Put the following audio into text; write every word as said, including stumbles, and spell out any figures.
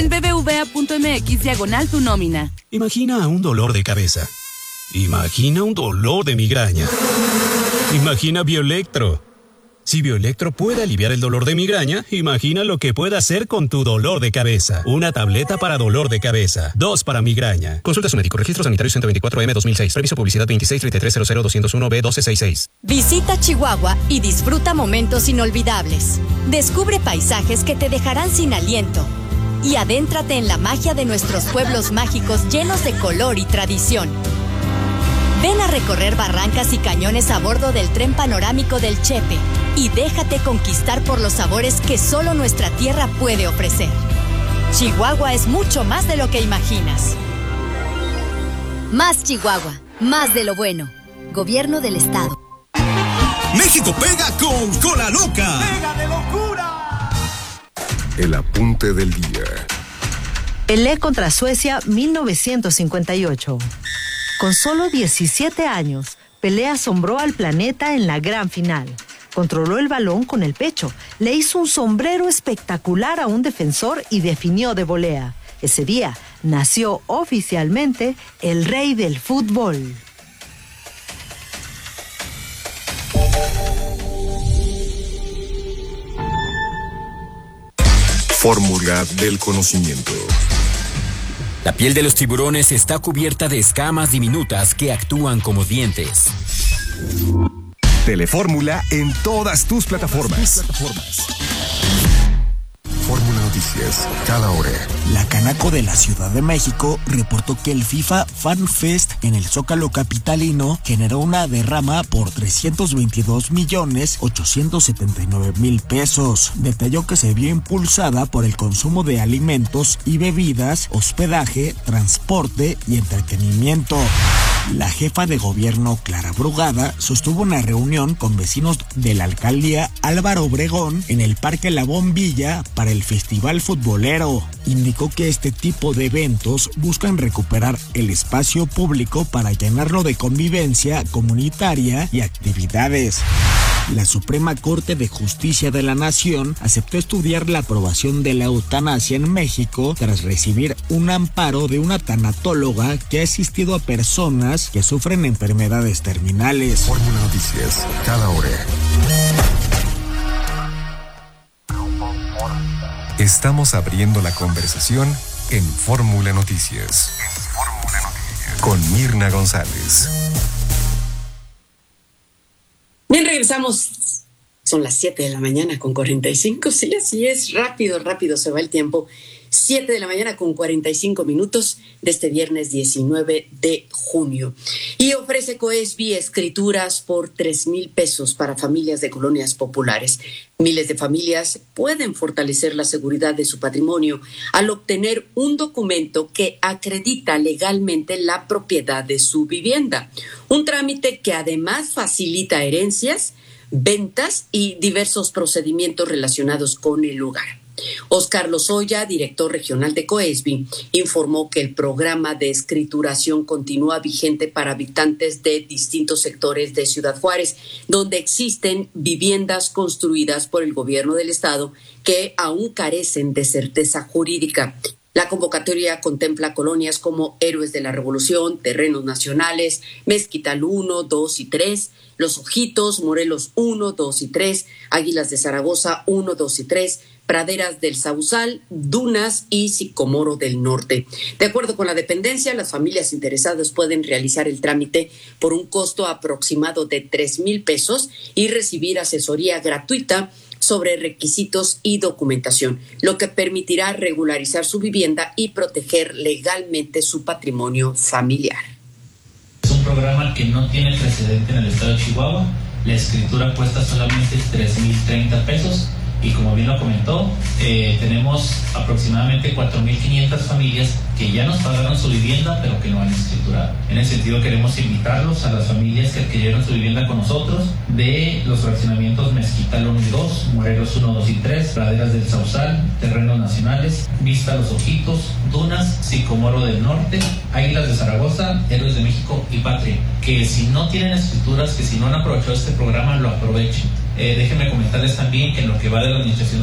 en b b v a punto m x diagonal tu nómina. Imagina un dolor de cabeza. Imagina un dolor de migraña. Imagina Bioelectro. Si Bioelectro puede aliviar el dolor de migraña, imagina lo que puede hacer con tu dolor de cabeza. Una tableta para dolor de cabeza. Dos para migraña. Consulta a su médico. Registro sanitario ciento veinticuatro M dos mil seis. Previso publicidad veintiséis treinta y tres cero cero doscientos uno B doce sesenta y seis. Visita Chihuahua y disfruta momentos inolvidables. Descubre paisajes que te dejarán sin aliento. Y adéntrate en la magia de nuestros pueblos mágicos llenos de color y tradición. Ven a recorrer barrancas y cañones a bordo del tren panorámico del Chepe y déjate conquistar por los sabores que solo nuestra tierra puede ofrecer. Chihuahua es mucho más de lo que imaginas. Más Chihuahua, más de lo bueno. Gobierno del Estado. México pega con Cola Loca. ¡Pega de locura! El apunte del día. Pelé contra Suecia mil novecientos cincuenta y ocho. Con solo diecisiete años, Pelé asombró al planeta en la gran final. Controló el balón con el pecho, le hizo un sombrero espectacular a un defensor y definió de volea. Ese día nació oficialmente el rey del fútbol. Fórmula del conocimiento. La piel de los tiburones está cubierta de escamas diminutas que actúan como dientes. Telefórmula en todas tus plataformas. Fórmula Noticias, cada hora. La Canaco de la Ciudad de México reportó que el FIFA Fan Fest en el Zócalo capitalino generó una derrama por trescientos veintidós millones ochocientos setenta y nueve mil pesos. Detalló que se vio impulsada por el consumo de alimentos y bebidas, hospedaje, transporte y entretenimiento. La jefa de gobierno, Clara Brugada, sostuvo una reunión con vecinos de la alcaldía Álvaro Obregón en el Parque La Bombilla para el Festival Futbolero. Indicó que este tipo de eventos buscan recuperar el espacio público para llenarlo de convivencia comunitaria y actividades. La Suprema Corte de Justicia de la Nación aceptó estudiar la aprobación de la eutanasia en México tras recibir un amparo de una tanatóloga que ha asistido a personas que sufren enfermedades terminales. Fórmula Noticias, cada hora. Estamos abriendo la conversación en Fórmula Noticias. En Fórmula Noticias. Con Mirna González. Bien, regresamos. Son las siete de la mañana con cuarenta y cinco. Sí, así es. Rápido, rápido se va el tiempo. siete de la mañana con cuarenta y cinco minutos de este viernes diecinueve de junio. Y ofrece Coesbi escrituras por tres mil pesos para familias de colonias populares. Miles de familias pueden fortalecer la seguridad de su patrimonio al obtener un documento que acredita legalmente la propiedad de su vivienda. Un trámite que además facilita herencias, ventas y diversos procedimientos relacionados con el lugar. Óscar Lozoya, director regional de Coesbi, informó que el programa de escrituración continúa vigente para habitantes de distintos sectores de Ciudad Juárez, donde existen viviendas construidas por el gobierno del estado que aún carecen de certeza jurídica. La convocatoria contempla colonias como Héroes de la Revolución, Terrenos Nacionales, Mezquital uno, dos y tres, Los Ojitos, Morelos uno, dos y tres, Águilas de Zaragoza uno, dos y tres, Praderas del Sausal, Dunas y Sicomoro del Norte. De acuerdo con la dependencia, las familias interesadas pueden realizar el trámite por un costo aproximado de tres mil pesos y recibir asesoría gratuita sobre requisitos y documentación, lo que permitirá regularizar su vivienda y proteger legalmente su patrimonio familiar. Es un programa que no tiene precedente en el estado de Chihuahua. La escritura cuesta solamente tres mil treinta pesos. Y como bien lo comentó, eh, tenemos aproximadamente cuatro mil quinientas familias que ya nos pagaron su vivienda, pero que no han escriturado. En ese sentido, queremos invitarlos a las familias que adquirieron su vivienda con nosotros de los fraccionamientos Mezquital uno y dos, Morelos uno, dos y tres, Praderas del Sausal, Terrenos Nacionales, Vista Los Ojitos, Dunas, Sicomoro del Norte, Águilas de Zaragoza, Héroes de México y Patria. Que si no tienen escrituras, que si no han aprovechado este programa, lo aprovechen. Eh, déjenme comentarles también que en lo que va de la administración